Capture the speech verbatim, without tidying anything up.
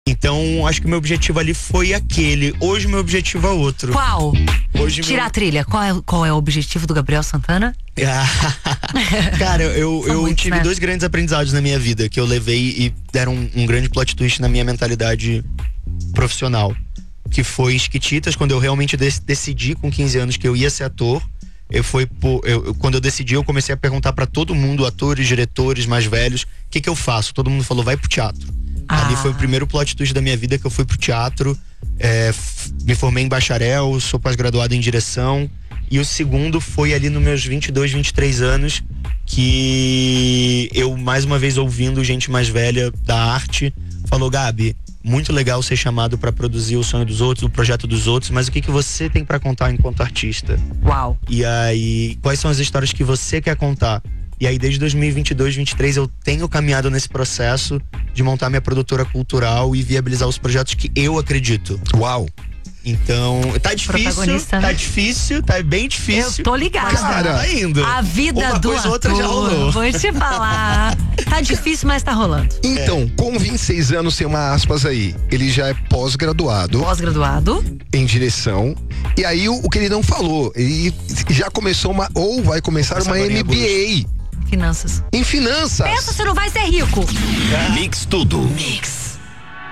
Então, acho que o meu objetivo ali foi aquele. Hoje o meu objetivo é outro. Qual? Hoje Tira meu... a trilha. Qual é, qual é o objetivo do Gabriel Santana? Cara, eu, eu muitos, tive né? dois grandes aprendizados na minha vida que eu levei e deram um, um grande plot twist na minha mentalidade profissional. Que foi em Chiquititas, quando eu realmente dec- decidi com quinze anos que eu ia ser ator. Eu foi por, eu, quando eu decidi, eu comecei a perguntar pra todo mundo, atores, diretores mais velhos, o que que eu faço? Todo mundo falou, vai pro teatro. Ah. Ali foi o primeiro plot twist da minha vida que eu fui pro teatro. É, f- me formei em bacharel, sou pós-graduado em direção. E o segundo foi ali nos meus vinte e dois, vinte e três anos, que eu, mais uma vez ouvindo gente mais velha da arte, falou, Gabi, muito legal ser chamado pra produzir o sonho dos outros, o projeto dos outros, mas o que que você tem pra contar enquanto artista? Uau. E aí, quais são as histórias que você quer contar? E aí, desde dois mil e vinte e dois, vinte e três, eu tenho caminhado nesse processo de montar minha produtora cultural e viabilizar os projetos que eu acredito. Uau! Então, tá difícil, Protagonista, tá né? difícil, tá bem difícil. Eu tô ligada. Mas tá indo. A vida Uma do coisa ator, outra já rolou. vou te falar. Tá difícil, mas tá rolando. Então, com vinte e seis anos, tem uma aspas aí. Ele já é pós-graduado Pós-graduado. em direção. E aí, o, o que ele não falou, ele já começou uma, ou vai começar Essa uma agora em M B A Finanças. em finanças. Pensa se não vai ser rico. Mix tudo. Mix.